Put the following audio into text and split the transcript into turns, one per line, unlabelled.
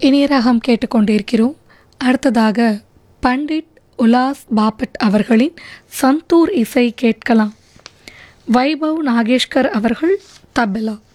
இனிய ராகம் கேட்டுக்கொண்டிருக்கிறோம். அடுத்ததாக பண்டிட் உலாஸ் பாபட் அவர்களின் சந்தூர் இசை கேட்கலாம். வைபவ் நாகேஷ்கர் அவர்கள் தபலா.